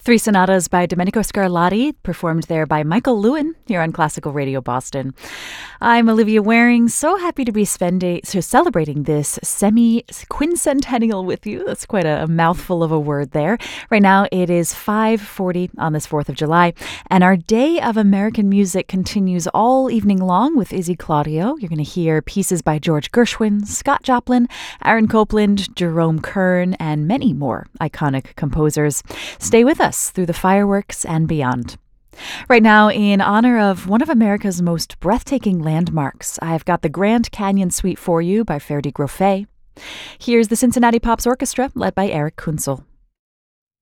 Three sonatas by Domenico Scarlatti, performed there by Michael Lewin here on Classical Radio Boston. I'm Olivia Waring, so happy to be celebrating this semi-quincentennial with you. That's quite a mouthful of a word there. Right now it is 5:40 on this 4th of July, and our Day of American Music continues all evening long with Izzy Claudio. You're going to hear pieces by George Gershwin, Scott Joplin, Aaron Copland, Jerome Kern, and many more iconic composers. Stay with us through the fireworks and beyond. Right now, in honor of one of America's most breathtaking landmarks, I've got the Grand Canyon Suite for you by Ferdi Grofé. Here's the Cincinnati Pops Orchestra, led by Eric Kunzel.